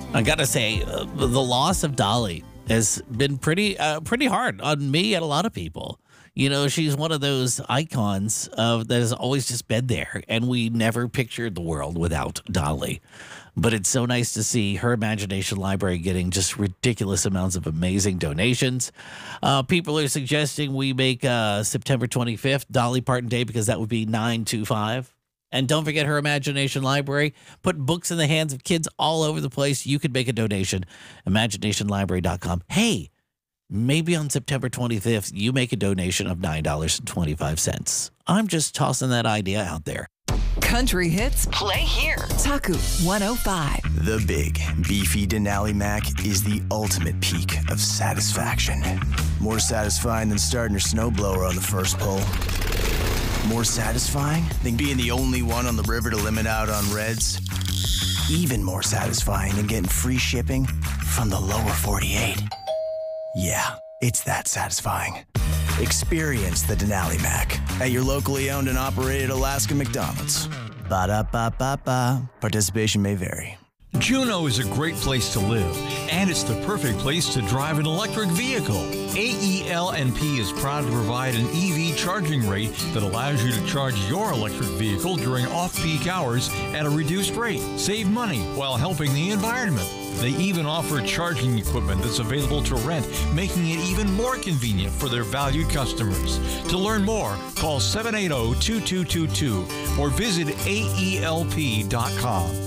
I gotta say, the loss of Dolly has been pretty hard on me and a lot of people. You know, she's one of those icons that has always just been there, and we never pictured the world without Dolly. But it's so nice to see her Imagination Library getting just ridiculous amounts of amazing donations. People are suggesting we make September 25th Dolly Parton Day because that would be 9/25. And don't forget her Imagination Library. Put books in the hands of kids all over the place. You could make a donation. ImaginationLibrary.com. Hey, maybe on September 25th, you make a donation of $9.25. I'm just tossing that idea out there. Country hits play here. Taku 105. The big, beefy Denali Mac is the ultimate peak of satisfaction. More satisfying than starting your snowblower on the first pull. More satisfying than being the only one on the river to limit out on reds. Even more satisfying than getting free shipping from the lower 48. Yeah, it's that satisfying. Experience the Denali Mac at your locally owned and operated Alaska McDonald's. Ba-da-ba-ba-ba. Participation may vary. Juneau is a great place to live, and it's the perfect place to drive an electric vehicle. AEL&P is proud to provide an EV charging rate that allows you to charge your electric vehicle during off-peak hours at a reduced rate. Save money while helping the environment. They even offer charging equipment that's available to rent, making it even more convenient for their valued customers. To learn more, call 780-2222 or visit AELP.com.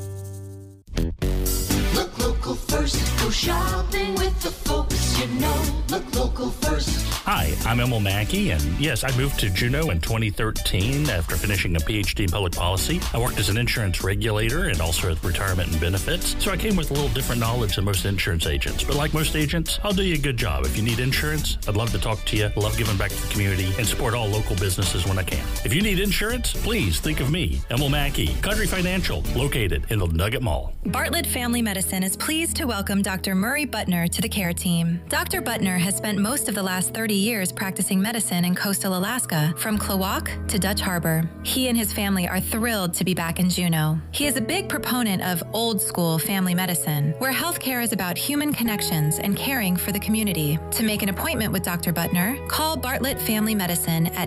Look local first, go shopping with the folks you know. Look local first. Hi, I'm Emil Mackey, and yes, I moved to Juneau in 2013 after finishing a PhD in public policy. I worked as an insurance regulator and also at retirement and benefits, so I came with a little different knowledge than most insurance agents. But like most agents, I'll do you a good job. If you need insurance, I'd love to talk to you. I love giving back to the community and support all local businesses when I can. If you need insurance, please think of me, Emil Mackey, Country Financial, located in the Nugget Mall. Bartlett Family Medicine is pleased to welcome Dr. Murray Butner to the care team. Dr. Butner has spent most of the last 30 years practicing medicine in coastal Alaska, from Klawock to Dutch Harbor. He and his family are thrilled to be back in Juneau. He is a big proponent of old school family medicine, where healthcare is about human connections and caring for the community. To make an appointment with Dr. Butner, call Bartlett Family Medicine at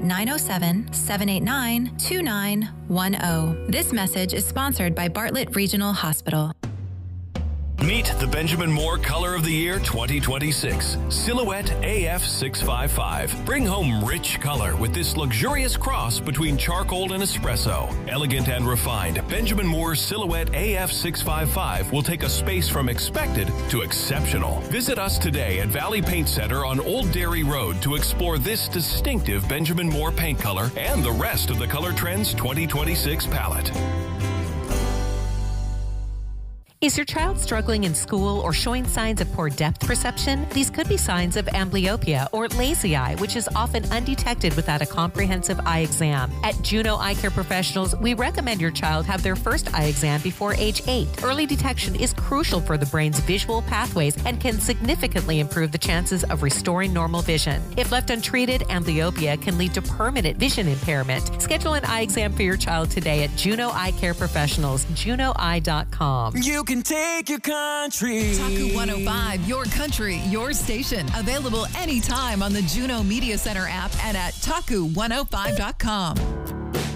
907-789-2910. This message is sponsored by Bartlett Regional Hospital. Meet the Benjamin Moore Color of the Year 2026, Silhouette AF655. Bring home rich color with this luxurious cross between charcoal and espresso. Elegant and refined, Benjamin Moore Silhouette AF655 will take a space from expected to exceptional. Visit us today at Valley Paint Center on Old Dairy Road to explore this distinctive Benjamin Moore paint color and the rest of the Color Trends 2026 palette. Is your child struggling in school or showing signs of poor depth perception? These could be signs of amblyopia or lazy eye, which is often undetected without a comprehensive eye exam. At Juneau Eye Care Professionals, we recommend your child have their first eye exam before age 8. Early detection is crucial for the brain's visual pathways and can significantly improve the chances of restoring normal vision. If left untreated, amblyopia can lead to permanent vision impairment. Schedule an eye exam for your child today at Juneau Eye Care Professionals, juneaueye.com. You can take your country. Taku 105, your country, your station. Available anytime on the Juneau Media Center app and at taku105.com.